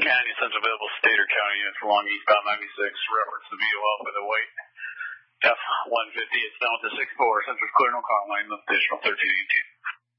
County sends available state or county units along eastbound 96. Reference the VOL for the white F-150. It's down to 6-4. Center's clear, no call line. Additional 1318.